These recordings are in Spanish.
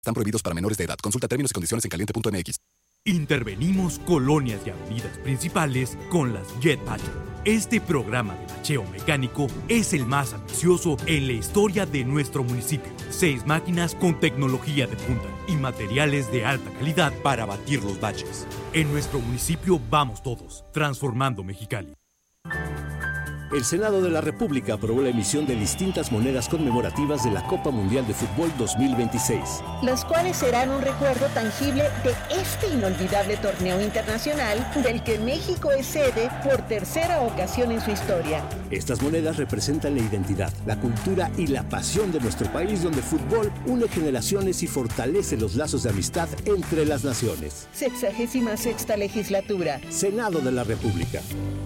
Están prohibidos para menores de edad. Consulta términos y condiciones en caliente.mx. Intervenimos colonias y avenidas principales con las Jet Patcher. Este programa de bacheo mecánico es el más ambicioso en la historia de nuestro municipio. 6 máquinas con tecnología de punta y materiales de alta calidad para batir los baches. En nuestro municipio vamos todos, transformando Mexicali. El Senado de la República aprobó la emisión de distintas monedas conmemorativas de la Copa Mundial de Fútbol 2026. Las cuales serán un recuerdo tangible de este inolvidable torneo internacional del que México es sede por tercera ocasión en su historia. Estas monedas representan la identidad, la cultura y la pasión de nuestro país, donde el fútbol une generaciones y fortalece los lazos de amistad entre las naciones. 66ª legislatura. Senado de la República.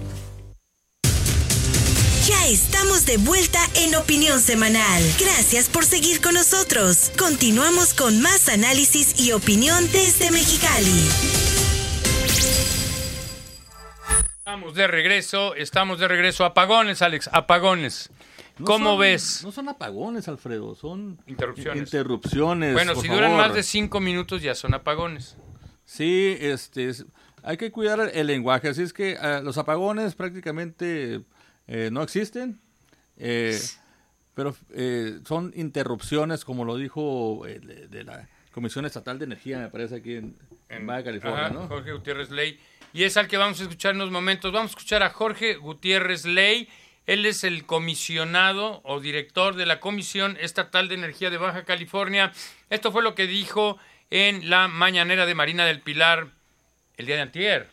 Ya estamos de vuelta en Opinión Semanal. Gracias por seguir con nosotros. Continuamos con más análisis y opinión desde Mexicali. Estamos de regreso. Apagones, Alex, apagones. ¿Cómo ves? No son apagones, Alfredo, son interrupciones. Bueno, si duran más de 5 minutos ya son apagones. Sí, hay que cuidar el lenguaje, así es que los apagones prácticamente no existen, pero son interrupciones, como lo dijo de la Comisión Estatal de Energía, me parece, aquí en Baja California, ¿no? Jorge Gutiérrez Ley. Y es al que vamos a escuchar en unos momentos. Vamos a escuchar a Jorge Gutiérrez Ley. Él es el comisionado o director de la Comisión Estatal de Energía de Baja California. Esto fue lo que dijo en la mañanera de Marina del Pilar el día de antier.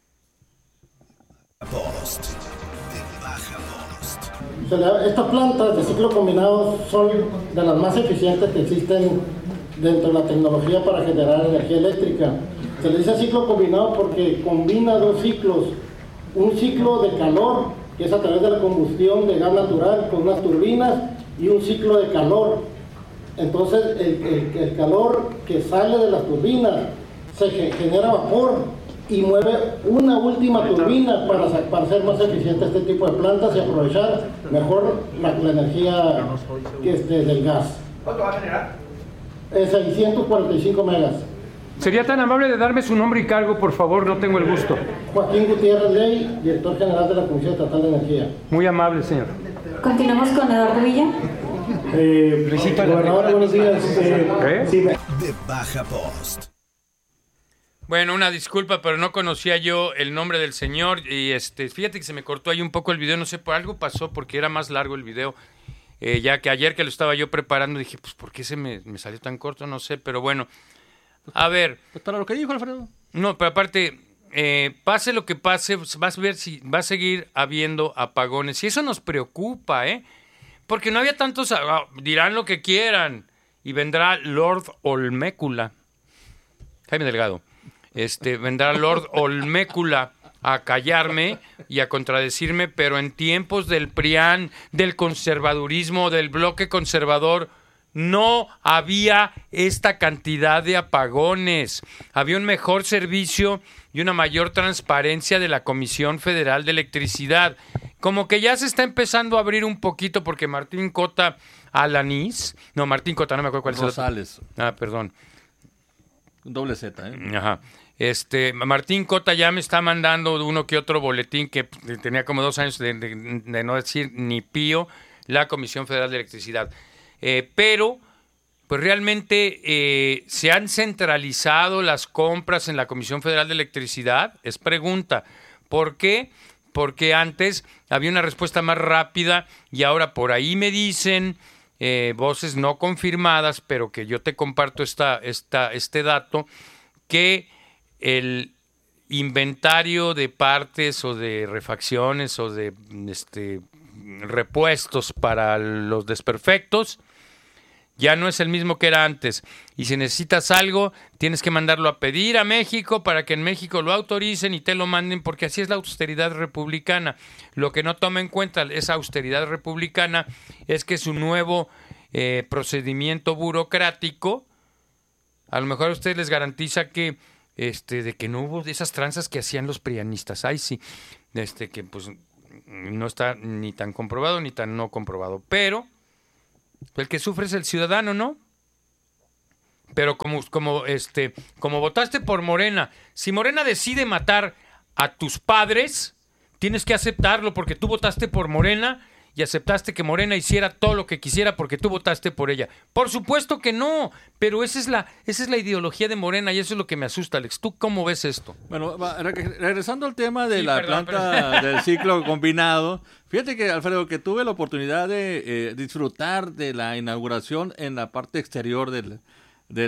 Estas plantas de ciclo combinado son de las más eficientes que existen dentro de la tecnología para generar energía eléctrica. Se le dice ciclo combinado porque combina 2 ciclos. Un ciclo de calor, que es a través de la combustión de gas natural con unas turbinas, y un ciclo de calor. Entonces el calor que sale de las turbinas se genera vapor y mueve una última turbina para hacer más eficiente este tipo de plantas y aprovechar mejor la energía del gas. ¿Cuánto va a generar? 645 megas. ¿Sería tan amable de darme su nombre y cargo, por favor? No tengo el gusto. Joaquín Gutiérrez Ley, director general de la Comisión Estatal de Energía. Muy amable, señor. Continuamos con Eduardo Villa. Gobernador, buenos días. De Baja Post. Bueno, una disculpa, pero no conocía yo el nombre del señor y fíjate que se me cortó ahí un poco el video, no sé, por algo pasó porque era más largo el video, ya que ayer que lo estaba yo preparando dije, pues, ¿por qué se me salió tan corto? No sé, pero bueno, a ver. Pues para lo que dijo Alfredo. No, pero aparte, pase lo que pase, vas a ver si va a seguir habiendo apagones y eso nos preocupa, porque no había tantos, dirán lo que quieran y vendrá Lord Olmécula, Jaime Delgado. Vendrá Lord Olmécula a callarme y a contradecirme, pero en tiempos del PRIAN, del conservadurismo, del bloque conservador, no había esta cantidad de apagones. Había un mejor servicio y una mayor transparencia de la Comisión Federal de Electricidad. Como que ya se está empezando a abrir un poquito porque Martín Cota Alanís, no, Martín Cota, no me acuerdo cuál es el otro. Rosales. Perdón. Doble Z, Ajá. Martín Cota ya me está mandando uno que otro boletín que tenía como 2 años de no decir ni pío, la Comisión Federal de Electricidad. Pero, pues realmente se han centralizado las compras en la Comisión Federal de Electricidad. Es pregunta. ¿Por qué? Porque antes había una respuesta más rápida y ahora por ahí me dicen voces no confirmadas, pero que yo te comparto este dato, que el inventario de partes o de refacciones o de repuestos para los desperfectos ya no es el mismo que era antes. Y si necesitas algo, tienes que mandarlo a pedir a México para que en México lo autoricen y te lo manden, porque así es la austeridad republicana. Lo que no toma en cuenta esa austeridad republicana es que su nuevo procedimiento burocrático, a lo mejor a ustedes les garantiza que de que no hubo de esas tranzas que hacían los prianistas. Ay, sí, que pues no está ni tan comprobado ni tan no comprobado, pero el que sufre es el ciudadano, ¿no? Pero como votaste por Morena, si Morena decide matar a tus padres, tienes que aceptarlo porque tú votaste por Morena y aceptaste que Morena hiciera todo lo que quisiera porque tú votaste por ella. Por supuesto que no, pero esa es la ideología de Morena y eso es lo que me asusta, Alex. ¿Tú cómo ves esto? Bueno, regresando al tema de planta del ciclo combinado, fíjate que, Alfredo, que tuve la oportunidad de disfrutar de la inauguración en la parte exterior de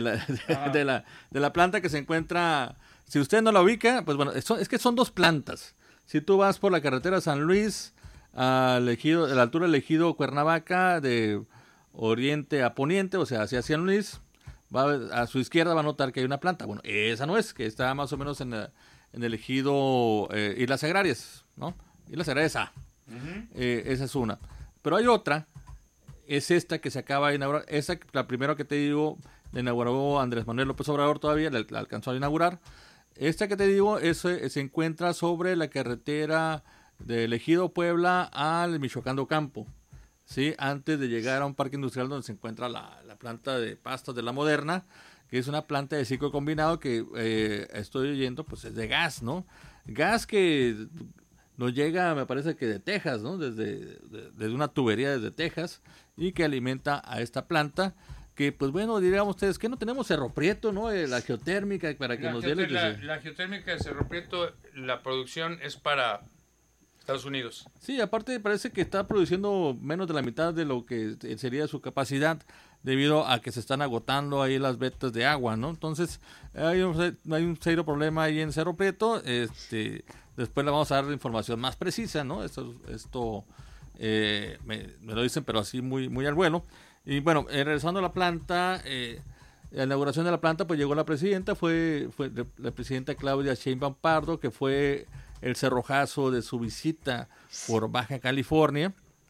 la planta que se encuentra. Si usted no la ubica, pues bueno, es que son dos plantas. Si tú vas por la carretera San Luis a la altura del ejido Cuernavaca, de oriente a poniente, o sea, hacia San Luis, a su izquierda va a notar que hay una planta. Bueno, esa no es, que está más o menos en el ejido Islas Agrarias, ¿no? Islas Agrarias A. Esa es una. Pero hay otra, es esta que se acaba de inaugurar. Esa, la primera que te digo, la inauguró Andrés Manuel López Obrador todavía, la alcanzó a inaugurar. Esta que te digo se encuentra sobre la carretera del ejido Puebla al Michoacán de Ocampo, ¿sí? Antes de llegar a un parque industrial donde se encuentra la planta de pastas de La Moderna, que es una planta de ciclo combinado que estoy oyendo, pues es de gas, ¿no? Gas que nos llega, me parece que de Texas, ¿no? Desde una tubería desde Texas, y que alimenta a esta planta, que pues bueno, dirían ustedes que no tenemos Cerro Prieto, ¿no? La geotérmica para que nos dé la geotérmica de Cerro Prieto, la producción es para Estados Unidos. Sí, aparte parece que está produciendo menos de la mitad de lo que sería su capacidad, debido a que se están agotando ahí las vetas de agua, ¿no? Entonces hay un serio problema ahí en Cerro Prieto. Después le vamos a dar información más precisa, ¿no? Esto me lo dicen, pero así muy, muy al vuelo. Y bueno, regresando a la planta, la inauguración de la planta, pues llegó la presidenta, fue la presidenta Claudia Sheinbaum Pardo, que fue el cerrojazo de su visita por Baja California,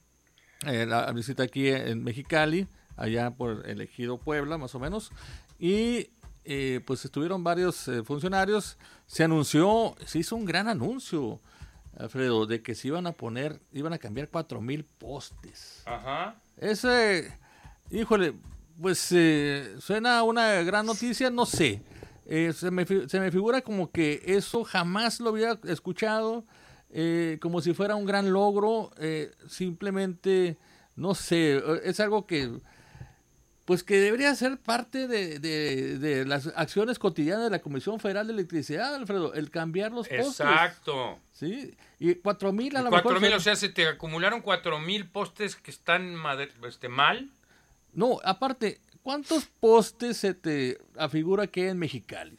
la visita aquí en Mexicali, allá por el ejido Puebla, más o menos, y pues estuvieron varios funcionarios. Se hizo un gran anuncio, Alfredo, de que iban a cambiar 4,000 postes. Ajá. Híjole, pues suena una gran noticia, no sé. Se me figura como que eso jamás lo había escuchado, como si fuera un gran logro. Simplemente, no sé, es algo que pues que debería ser parte de las acciones cotidianas de la Comisión Federal de Electricidad, Alfredo, el cambiar los postes. Exacto. Sí, y 4,000 a lo 4,000, mejor. o sea, se te acumularon 4,000 postes que están mal. No, aparte, ¿cuántos postes se te afigura que hay en Mexicali?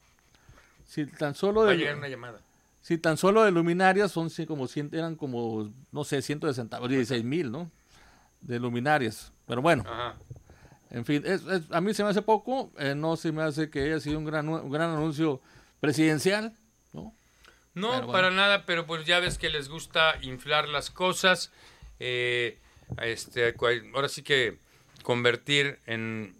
Si tan solo va a llegar una llamada. Si tan solo de luminarias eran como, no sé, 16,000, ¿no? De luminarias. Pero bueno. Ajá. En fin, a mí se me hace poco, no se me hace que haya sido un gran anuncio presidencial, ¿no? No, pero para nada, pero pues ya ves que les gusta inflar las cosas. Ahora sí que convertir en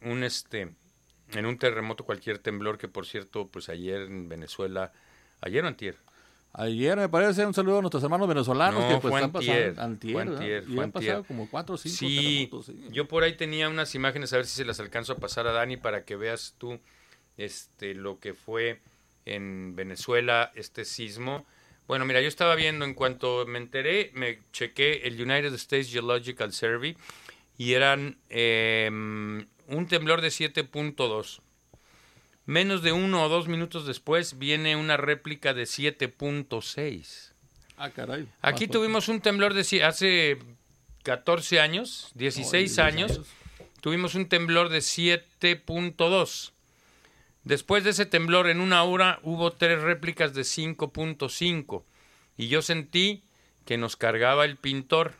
un terremoto cualquier temblor, que por cierto, pues ayer en Venezuela, ayer o antier. Ayer me parece, un saludo a nuestros hermanos venezolanos, no, que pues están pasando antier, y han pasado como 4 o 5 terremotos. Sí, yo por ahí tenía unas imágenes, a ver si se las alcanzo a pasar a Dani para que veas tú lo que fue en Venezuela este sismo. Bueno, mira, yo estaba viendo, en cuanto me enteré, me chequé el United States Geological Survey y eran un temblor de 7.2. Menos de 1 o 2 minutos después viene una réplica de 7.6. Ah, caray. Aquí tuvimos un temblor de hace 14 años, 16 años, tuvimos un temblor de 7.2. Después de ese temblor, en una hora, hubo 3 réplicas de 5.5. Y yo sentí que nos cargaba el pintor.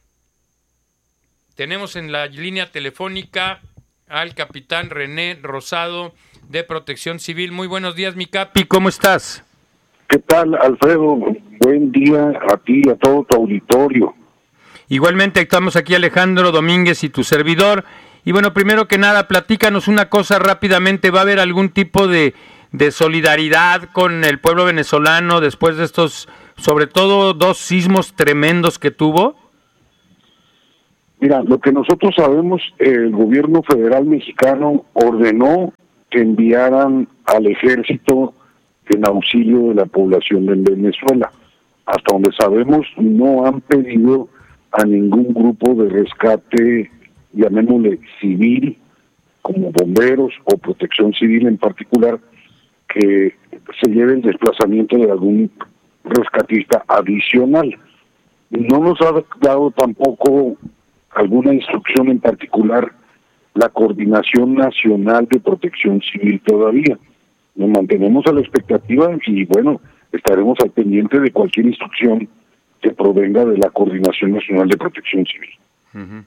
Tenemos en la línea telefónica al capitán René Rosado, de Protección Civil. Muy buenos días, mi capi, ¿cómo estás? ¿Qué tal, Alfredo? Buen día a ti y a todo tu auditorio. Igualmente estamos aquí Alejandro Domínguez y tu servidor. Y bueno, primero que nada, platícanos una cosa rápidamente. ¿Va a haber algún tipo de solidaridad con el pueblo venezolano después de estos, sobre todo 2 sismos tremendos que tuvo? Mira, lo que nosotros sabemos, el gobierno federal mexicano ordenó que enviaran al ejército en auxilio de la población de Venezuela. Hasta donde sabemos, no han pedido a ningún grupo de rescate, llamémosle civil, como bomberos o protección civil en particular, que se lleve el desplazamiento de algún rescatista adicional. No nos ha dado tampoco alguna instrucción en particular la Coordinación Nacional de Protección Civil todavía. Nos mantenemos a la expectativa y bueno, estaremos al pendiente de cualquier instrucción que provenga de la Coordinación Nacional de Protección Civil. Uh-huh.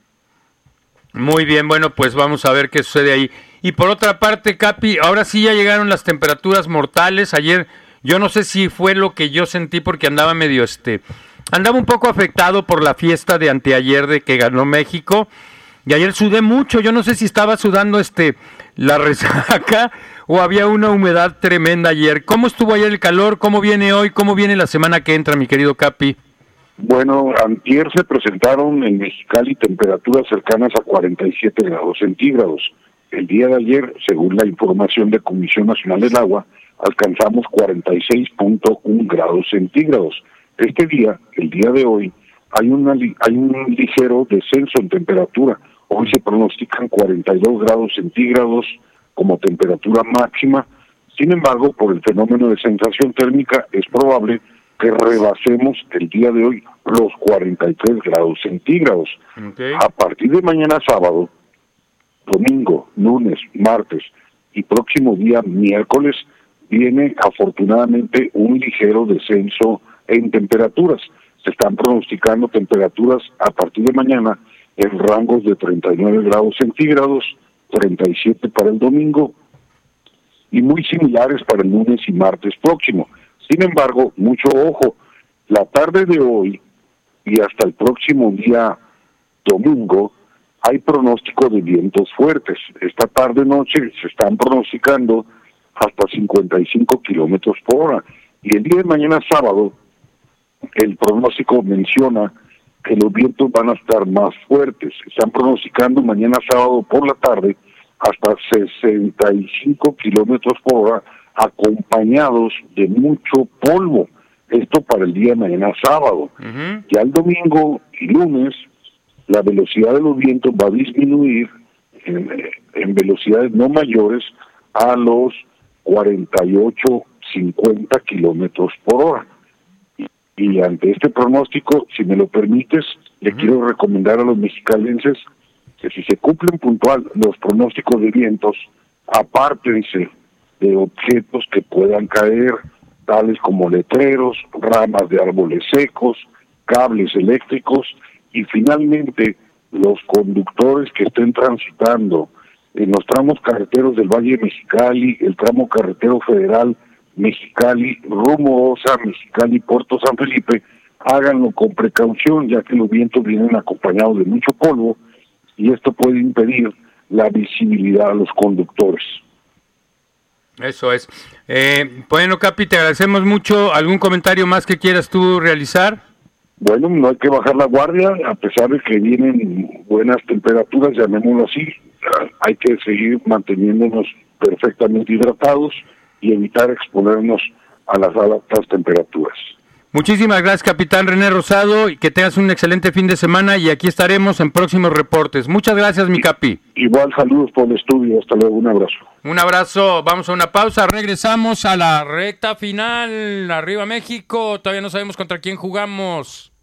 Muy bien, bueno, pues vamos a ver qué sucede ahí. Y por otra parte, Capi, ahora sí ya llegaron las temperaturas mortales. Ayer, yo no sé si fue lo que yo sentí porque andaba medio andaba un poco afectado por la fiesta de anteayer de que ganó México. Y ayer sudé mucho, yo no sé si estaba sudando la resaca o había una humedad tremenda ayer. ¿Cómo estuvo ayer el calor? ¿Cómo viene hoy? ¿Cómo viene la semana que entra, mi querido Capi? Bueno, antier se presentaron en Mexicali temperaturas cercanas a 47 grados centígrados. El día de ayer, según la información de Comisión Nacional del Agua, alcanzamos 46.1 grados centígrados. Este día, el día de hoy, hay un ligero descenso en temperatura. Hoy se pronostican 42 grados centígrados como temperatura máxima. Sin embargo, por el fenómeno de sensación térmica, es probable que rebasemos el día de hoy los 43 grados centígrados. Okay. A partir de mañana sábado, domingo, lunes, martes y próximo día miércoles, viene afortunadamente un ligero descenso en temperaturas. Se están pronosticando temperaturas a partir de mañana en rangos de 39 grados centígrados, 37 para el domingo y muy similares para el lunes y martes próximo. Sin embargo, mucho ojo, la tarde de hoy y hasta el próximo día domingo hay pronóstico de vientos fuertes. Esta tarde-noche se están pronosticando hasta 55 kilómetros por hora. Y el día de mañana sábado, el pronóstico menciona que los vientos van a estar más fuertes. Están pronosticando mañana sábado por la tarde hasta 65 kilómetros por hora, acompañados de mucho polvo. Esto para el día de mañana sábado. Uh-huh. Ya el domingo y lunes, la velocidad de los vientos va a disminuir en velocidades no mayores a los 48, 50 kilómetros por hora. Y ante este pronóstico, si me lo permites, le quiero recomendar a los mexicalenses que si se cumplen puntual los pronósticos de vientos, apártense de objetos que puedan caer, tales como letreros, ramas de árboles secos, cables eléctricos y finalmente los conductores que estén transitando en los tramos carreteros del Valle de Mexicali, el tramo carretero federal Mexicali, rumbo Osa, Mexicali, Puerto San Felipe, háganlo con precaución, ya que los vientos vienen acompañados de mucho polvo y esto puede impedir la visibilidad a los conductores. Eso es. Bueno, Capi, te agradecemos mucho. ¿Algún comentario más que quieras tú realizar? Bueno, no hay que bajar la guardia, a pesar de que vienen buenas temperaturas, llamémoslo así, hay que seguir manteniéndonos perfectamente hidratados y evitar exponernos a las altas temperaturas. Muchísimas gracias, capitán René Rosado, y que tengas un excelente fin de semana y aquí estaremos en próximos reportes. Muchas gracias, mi Capi. Igual, saludos por el estudio, hasta luego, un abrazo. Un abrazo, vamos a una pausa, regresamos a la recta final. Arriba México, todavía no sabemos contra quién jugamos.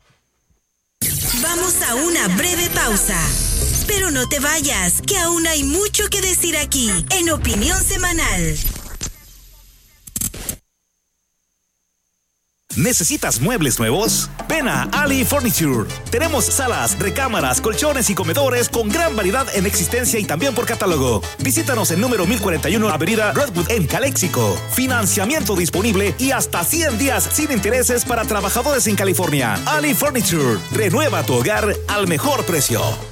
Vamos a una breve pausa, pero no te vayas, que aún hay mucho que decir aquí, en Opinión Semanal. ¿Necesitas muebles nuevos? Ven a Ali Furniture. Tenemos salas, recámaras, colchones y comedores con gran variedad en existencia y también por catálogo. Visítanos en número 1041 Avenida Redwood en Calexico. Financiamiento disponible y hasta 100 días sin intereses para trabajadores en California. Ali Furniture. Renueva tu hogar al mejor precio.